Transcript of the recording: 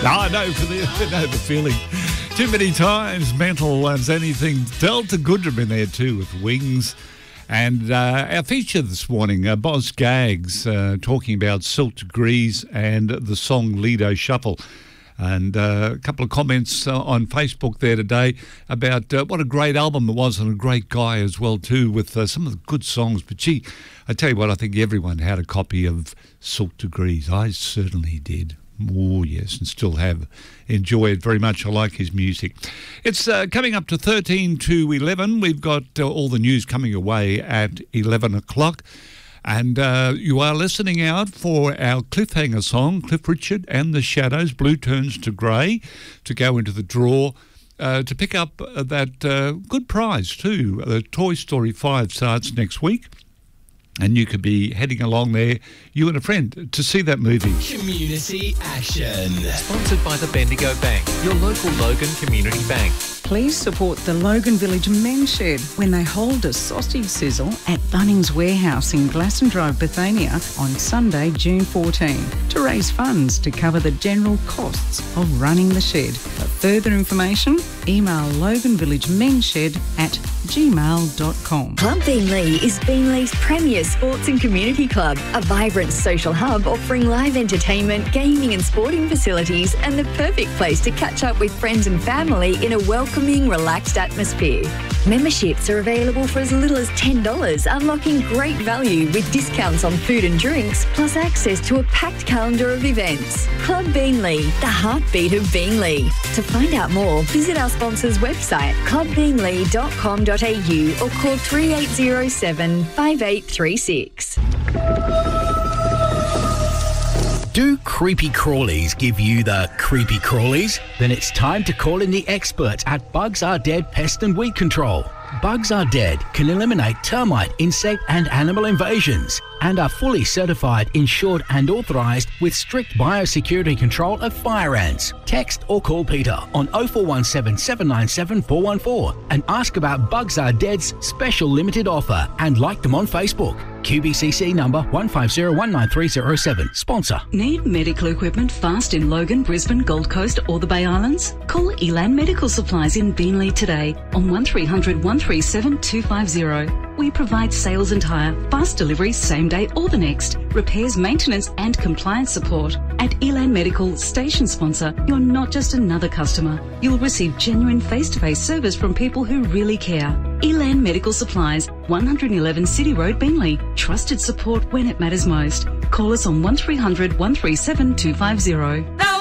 No, I know the feeling. Too many times, Mental as anything. Delta Goodrem in there too with Wings. And our feature this morning, Boz Gags, talking about Silk Degrees and the song Lido Shuffle. And a couple of comments on Facebook there today about what a great album it was, and a great guy as well too, with some of the good songs. But gee, I tell you what, I think everyone had a copy of Silk Degrees. I certainly did. Oh, yes, and still have. Enjoy it very much. I like his music. It's coming up to 13 to 11. We've got all the news coming away at 11 o'clock. And you are listening out for our cliffhanger song, Cliff Richard and the Shadows, Blue Turns to Grey, to go into the draw to pick up that good prize too. Toy Story 5 starts next week. And you could be heading along there, you and a friend, to see that movie. Community Action. Sponsored by the Bendigo Bank, your local Logan Community Bank. Please support the Logan Village Men's Shed when they hold a sausage sizzle at Bunnings Warehouse in Glasson Drive, Bethania on Sunday, June 14, to raise funds to cover the general costs of running the shed. For further information, email loganvillagemensshed@gmail.com. Club Beenleigh is Beenleigh's premier sports and community club, a vibrant social hub offering live entertainment, gaming and sporting facilities, and the perfect place to catch up with friends and family in a welcoming, relaxed atmosphere. Memberships are available for as little as $10, unlocking great value with discounts on food and drinks, plus access to a packed calendar of events. Club Beenleigh, the heartbeat of Beenleigh. To find out more, visit our sponsor's website, clubbeenleigh.com.au, or call 3807 5836. Do creepy crawlies give you the creepy crawlies? Then it's time to call in the experts at Bugs Are Dead Pest and Weed Control. Bugs Are Dead can eliminate termite, insect and animal invasions and are fully certified, insured and authorised with strict biosecurity control of fire ants. Text or call Peter on 0417 797 414 and ask about Bugs Are Dead's special limited offer, and like them on Facebook. QBCC number 1501937. Sponsor. Need medical equipment fast in Logan, Brisbane, Gold Coast or the Bay Islands? Call Elan Medical Supplies in Beenleigh today on 1300 137 250. We provide sales and hire, fast delivery same day or the next, repairs, maintenance and compliance support. At Elan Medical, station sponsor, you're not just another customer. You'll receive genuine face-to-face service from people who really care. Elan Medical Supplies, 111 City Road, Beenleigh. Trusted support when it matters most. Call us on 1300 137 250.